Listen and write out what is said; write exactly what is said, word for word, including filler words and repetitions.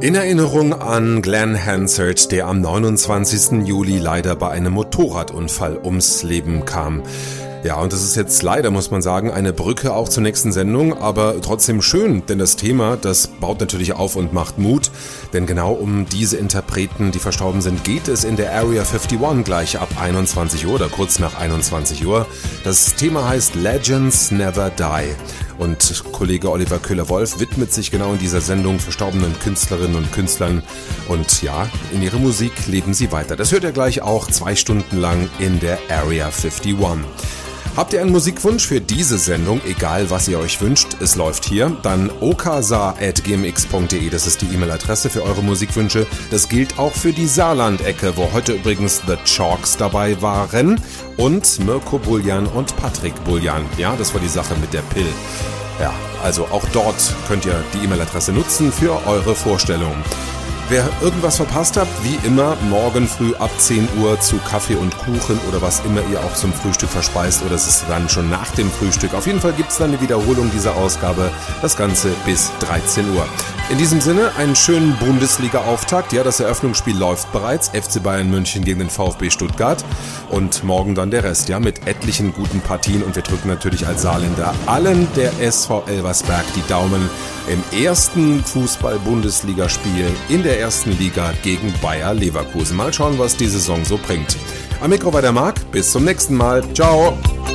In Erinnerung an Glenn Hansard, der am neunundzwanzigsten Juli leider bei einem Motorradunfall ums Leben kam. Ja, und das ist jetzt leider, muss man sagen, eine Brücke auch zur nächsten Sendung, aber trotzdem schön, denn das Thema, das baut natürlich auf und macht Mut, denn genau um diese Interpreten, die verstorben sind, geht es in der Area einundfünfzig gleich ab einundzwanzig Uhr oder kurz nach einundzwanzig Uhr. Das Thema heißt Legends Never Die und Kollege Oliver Köhler-Wolf widmet sich genau in dieser Sendung verstorbenen Künstlerinnen und Künstlern und ja, in ihrer Musik leben sie weiter. Das hört ihr gleich auch zwei Stunden lang in der Area einundfünfzig. Habt ihr einen Musikwunsch für diese Sendung, egal was ihr euch wünscht, es läuft hier, dann okasa at gmx punkt de, das ist die E-Mail-Adresse für eure Musikwünsche. Das gilt auch für die Saarland-Ecke, wo heute übrigens The Chalks dabei waren und Mirko Buljan und Patrick Buljan. Ja, das war die Sache mit der Pill. Ja, also auch dort könnt ihr die E-Mail-Adresse nutzen für eure Vorstellungen. Wer irgendwas verpasst habt, wie immer, morgen früh ab zehn Uhr zu Kaffee und Kuchen oder was immer ihr auch zum Frühstück verspeist oder es ist dann schon nach dem Frühstück. Auf jeden Fall gibt es dann eine Wiederholung dieser Ausgabe, das Ganze bis dreizehn Uhr. In diesem Sinne einen schönen Bundesliga-Auftakt. Ja, das Eröffnungsspiel läuft bereits. F C Bayern München gegen den VfB Stuttgart. Und morgen dann der Rest, ja, mit etlichen guten Partien. Und wir drücken natürlich als Saarländer allen der S V Elversberg die Daumen im ersten Fußball-Bundesligaspiel in der ersten Liga gegen Bayer Leverkusen. Mal schauen, was die Saison so bringt. Am Mikro war der Marc. Bis zum nächsten Mal. Ciao.